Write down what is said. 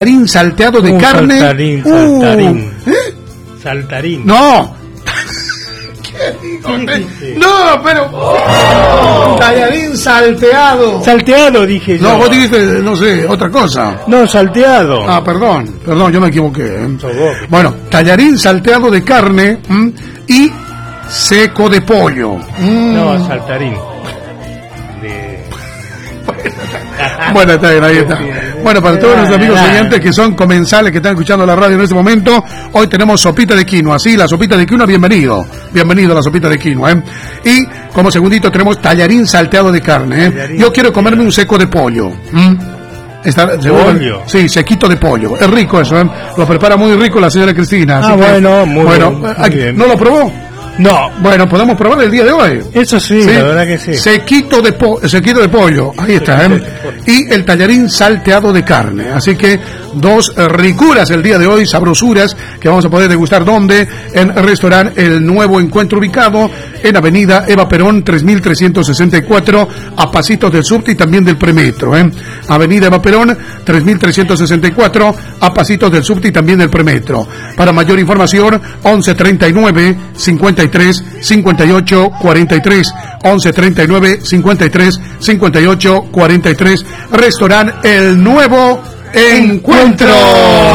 Saltarín salteado de carne. Saltarín. Saltarín. No. ¿Qué digo? No, pero. Tallarín salteado. Salteado, dije yo. No, vos dijiste, no sé, otra cosa. No, salteado. Ah, perdón, yo me equivoqué. Bueno, tallarín salteado de carne y seco de pollo. No, saltarín. Bueno, está bien, ahí está. Bueno, para todos los amigos oyentes que son comensales que están escuchando la radio en este momento, hoy tenemos sopita de quinoa, sí, la sopita de quinoa, bienvenido a la sopita de quinoa, Y como segundito tenemos tallarín salteado de carne, Yo quiero comerme un seco de pollo. ¿Pollo? Sí, sequito de pollo, es rico eso, Lo prepara muy rico la señora Cristina. Así muy bien. ¿No lo probó? No. Bueno, podemos probar el día de hoy. Eso sí, la verdad que sí. Sequito de pollo, ahí está, Y el tallarín salteado de carne. Así que dos ricuras el día de hoy, sabrosuras, que vamos a poder degustar. ¿Dónde? En el restaurante El Nuevo Encuentro, ubicado en Avenida Eva Perón 3364, a pasitos del subte y también del premetro, Avenida Eva Perón 3364, a pasitos del subte y también del premetro. Para mayor información, 1139 53 58 43, 1139 53 58 43, restaurante El Nuevo Encuentro.